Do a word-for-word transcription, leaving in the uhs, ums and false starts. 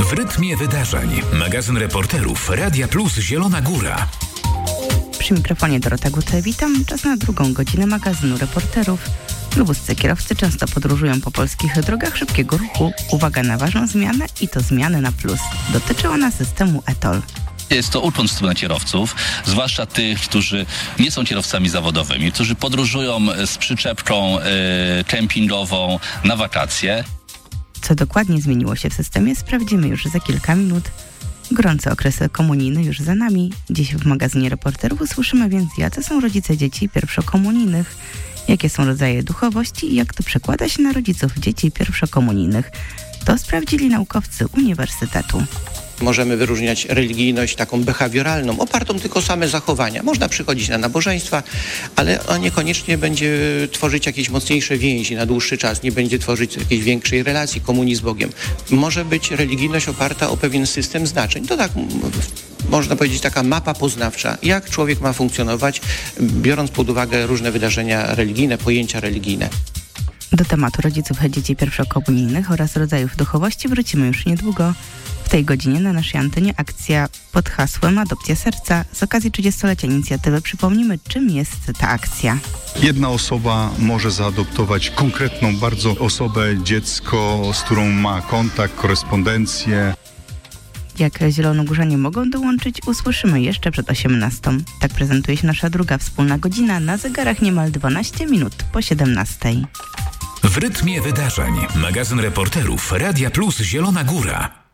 W rytmie wydarzeń. Magazyn reporterów Radia Plus Zielona Góra. Przy mikrofonie Dorota Gute, witam. Czas na drugą godzinę magazynu reporterów. Lubuscy kierowcy często podróżują po polskich drogach szybkiego ruchu. Uwaga na ważną zmianę i to zmiany na plus. Dotyczy ona systemu e toll. Jest to ukłon w stronę kierowców, zwłaszcza tych, którzy nie są kierowcami zawodowymi, którzy podróżują z przyczepką y, kempingową na wakacje. Co dokładnie zmieniło się w systemie, sprawdzimy już za kilka minut. Gorący okres komunijny już za nami. Dziś w magazynie reporterów usłyszymy więc, jacy są rodzice dzieci pierwszokomunijnych, jakie są rodzaje duchowości i jak to przekłada się na rodziców dzieci pierwszokomunijnych. To sprawdzili naukowcy Uniwersytetu. Możemy wyróżniać religijność taką behawioralną, opartą tylko o same zachowania. Można przychodzić na nabożeństwa, ale on niekoniecznie będzie tworzyć jakieś mocniejsze więzi na dłuższy czas, nie będzie tworzyć jakiejś większej relacji komunii z Bogiem. Może być religijność oparta o pewien system znaczeń. To tak można powiedzieć taka mapa poznawcza, jak człowiek ma funkcjonować, biorąc pod uwagę różne wydarzenia religijne, pojęcia religijne. Do tematu rodziców dzieci pierwszokomunijnych oraz rodzajów duchowości wrócimy już niedługo. W tej godzinie na naszej antenie akcja pod hasłem Adopcja Serca. Z okazji trzydziestolecia inicjatywy przypomnimy, czym jest ta akcja. Jedna osoba może zaadoptować konkretną bardzo osobę, dziecko, z którą ma kontakt, korespondencję. Jak zielonogórzanie mogą dołączyć, usłyszymy jeszcze przed osiemnastą. Tak prezentuje się nasza druga wspólna godzina, na zegarach niemal dwanaście minut po siedemnastej. W rytmie wydarzeń. Magazyn reporterów Radia Plus Zielona Góra.